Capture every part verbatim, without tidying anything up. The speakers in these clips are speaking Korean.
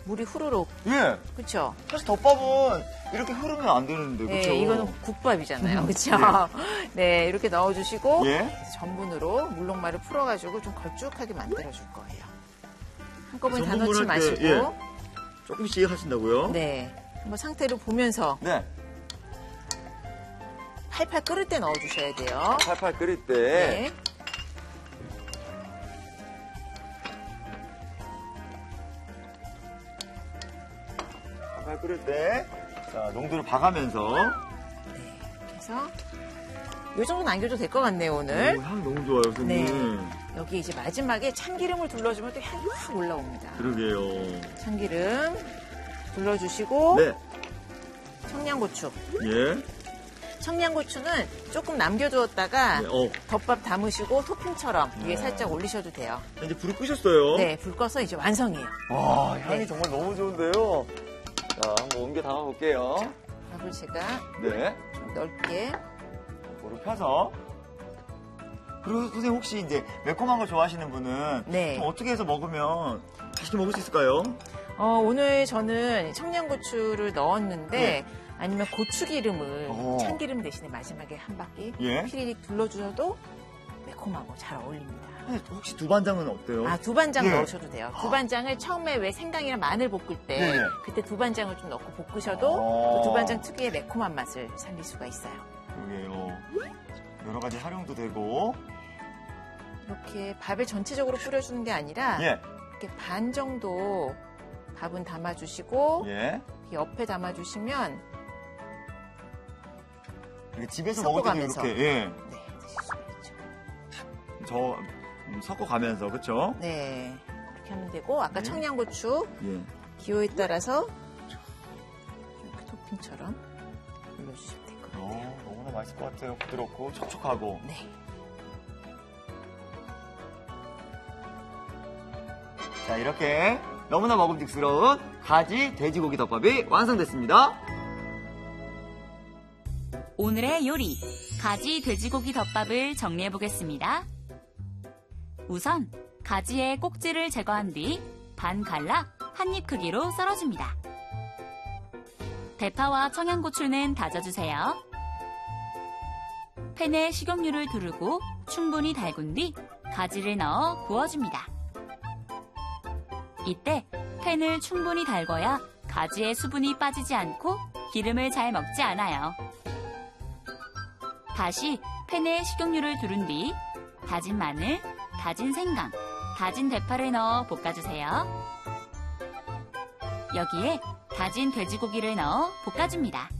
물이 후루룩. 예. 그렇죠? 사실 덮밥은 이렇게 흐르면 안 되는데, 그렇죠? 네, 이거는 국밥이잖아요. 그렇죠? 예. 네, 이렇게 넣어주시고 예. 전분으로 물녹말을 풀어가지고 좀 걸쭉하게 만들어줄 거예요. 한꺼번에 다 전분물 넣지 할 때, 마시고. 예. 조금씩 하신다고요? 네. 한번 상태를 보면서 네. 팔팔 끓을 때 넣어주셔야 돼요. 팔팔 끓일 때. 네. 팔팔 끓일 때. 자, 농도를 봐가면서. 네. 그래서 이 정도 남겨도 될 것 같네요, 오늘. 오, 향 너무 좋아요, 선생님. 네. 여기 이제 마지막에 참기름을 둘러주면 또 향이 확 올라옵니다. 그러게요. 참기름 둘러주시고. 네. 청양고추. 예. 청양고추는 조금 남겨두었다가 네, 어. 덮밥 담으시고 토핑처럼 위에 네. 살짝 올리셔도 돼요. 이제 불을 끄셨어요. 네, 불 꺼서 이제 완성이에요. 와, 향이 네. 정말 너무 좋은데요. 자, 한번 옮겨 담아볼게요. 밥을 제가 네. 좀 넓게. 불을 펴서. 그리고 선생님 혹시 이제 매콤한 거 좋아하시는 분은 네. 좀 어떻게 해서 먹으면 맛있게 먹을 수 있을까요? 어, 오늘 저는 청양고추를 넣었는데 네. 아니면 고추기름을 어. 참기름 대신에 마지막에 한 바퀴 예. 피리릭 둘러주셔도 매콤하고 잘 어울립니다. 혹시 두반장은 어때요? 아, 두반장 예. 넣으셔도 돼요. 두반장을 처음에 왜 생강이랑 마늘 볶을 때 네. 그때 두반장을 좀 넣고 볶으셔도 어. 그 두반장 특유의 매콤한 맛을 살릴 수가 있어요. 그러게요. 여러 가지 활용도 되고. 이렇게 밥을 전체적으로 뿌려주는 게 아니라 예. 이렇게 반 정도 밥은 담아주시고 예. 옆에 담아주시면 이렇게 집에서 먹을 때도 섞어가면서. 이렇게, 예. 네, 드실 수가 있죠. 저, 음, 섞어가면서, 그쵸? 네, 이렇게 하면 되고 아까 네. 청양고추 예. 기호에 따라서 이렇게 토핑처럼 올려주시면 될 것 같아요. 어, 너무나 맛있을 것 같아요. 부드럽고 촉촉하고. 네. 자, 이렇게 너무나 먹음직스러운 가지 돼지고기 덮밥이 완성됐습니다. 오늘의 요리, 가지 돼지고기 덮밥을 정리해 보겠습니다. 우선 가지의 꼭지를 제거한 뒤 반 갈라 한 입 크기로 썰어줍니다. 대파와 청양고추는 다져주세요. 팬에 식용유를 두르고 충분히 달군 뒤 가지를 넣어 구워줍니다. 이때 팬을 충분히 달궈야 가지의 수분이 빠지지 않고 기름을 잘 먹지 않아요. 다시 팬에 식용유를 두른 뒤 다진 마늘, 다진 생강, 다진 대파를 넣어 볶아주세요. 여기에 다진 돼지고기를 넣어 볶아줍니다.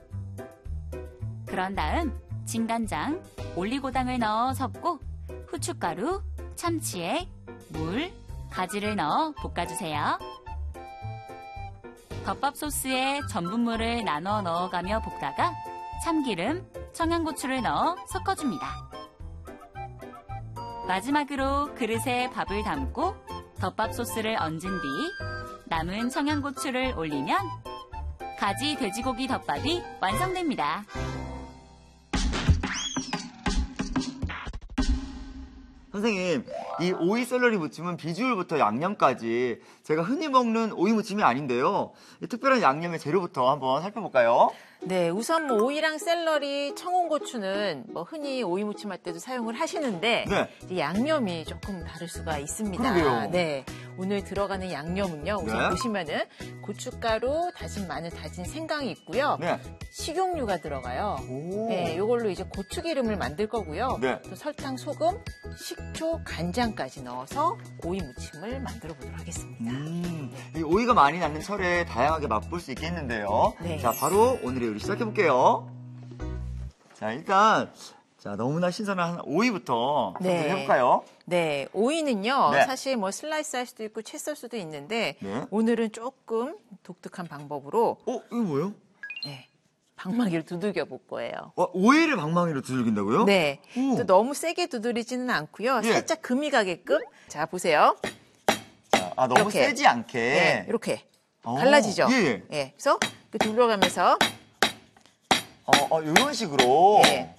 그런 다음 진간장, 올리고당을 넣어 섞고 후춧가루, 참치액, 물, 가지를 넣어 볶아주세요. 덮밥 소스에 전분물을 나눠 넣어가며 볶다가 참기름, 청양고추를 넣어 섞어줍니다. 마지막으로 그릇에 밥을 담고 덮밥 소스를 얹은 뒤 남은 청양고추를 올리면 가지 돼지고기 덮밥이 완성됩니다. 선생님, 이 오이 샐러리 무침은 비주얼부터 양념까지 제가 흔히 먹는 오이 무침이 아닌데요. 이 특별한 양념의 재료부터 한번 살펴볼까요? 네, 우선 뭐 오이랑 샐러리, 청양고추는 뭐 흔히 오이 무침할 때도 사용을 하시는데 네. 이제 양념이 조금 다를 수가 있습니다. 그러게요. 네, 오늘 들어가는 양념은요. 우선 네. 보시면은 고춧가루, 다진 마늘, 다진 생강이 있고요. 네. 식용유가 들어가요. 오. 네, 이걸로 이제 고추기름을 만들 거고요. 네. 또 설탕, 소금, 식초, 간장까지 넣어서 오이 무침을 만들어 보도록 하겠습니다. 음, 이 오이가 많이 나는 철에 다양하게 맛볼 수 있겠는데요. 네. 자, 바로 오늘의 요리 시작해볼게요. 자, 일단, 자, 너무나 신선한 오이부터 네. 해볼까요? 네, 오이는요. 네. 사실 뭐 슬라이스 할 수도 있고 채 썰 수도 있는데 네. 오늘은 조금 독특한 방법으로 어, 이거 뭐예요? 네, 방망이를 두들겨 볼 거예요. 와, 오이를 방망이로 두들긴다고요? 네, 오. 또 너무 세게 두드리지는 않고요. 예. 살짝 금이 가게끔. 자, 보세요. 자, 아, 너무 이렇게. 세지 않게. 네, 이렇게 어, 갈라지죠. 예, 예. 예, 그래서 그 둘러가면서 어, 어, 이런 식으로. 예.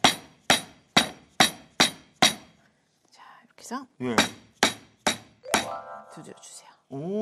자, 이렇게 해서 예. 두드려 주세요. 오.